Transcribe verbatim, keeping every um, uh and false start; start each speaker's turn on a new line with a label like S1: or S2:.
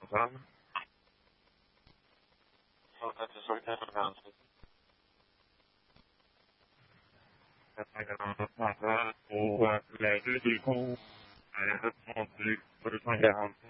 S1: femme. So that's a sort of announcement. Pour les deux du coup, à la réponse pour le point quarante.